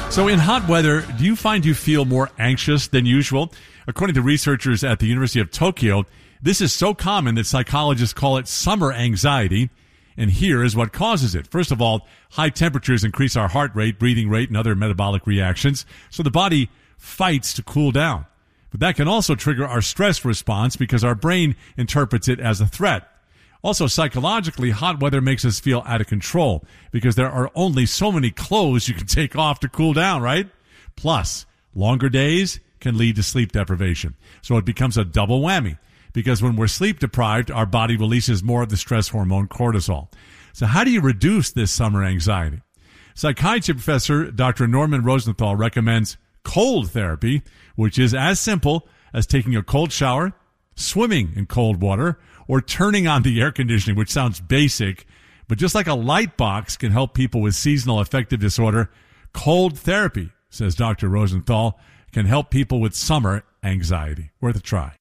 So in hot weather, do you find you feel more anxious than usual? According to researchers at the University of Tokyo, this is so common that psychologists call it summer anxiety. And here is what causes it. First of all, high temperatures increase our heart rate, breathing rate, and other metabolic reactions. So the body fights to cool down. But that can also trigger our stress response because our brain interprets it as a threat. Also, psychologically, hot weather makes us feel out of control because there are only so many clothes you can take off to cool down, right? Plus, longer days can lead to sleep deprivation. So it becomes a double whammy because when we're sleep deprived, our body releases more of the stress hormone cortisol. So how do you reduce this summer anxiety? Psychiatry professor Dr. Norman Rosenthal recommends cold therapy, which is as simple as taking a cold shower, swimming in cold water, or turning on the air conditioning, which sounds basic, but just like a light box can help people with seasonal affective disorder, cold therapy, says Dr. Rosenthal, can help people with summer anxiety. Worth a try.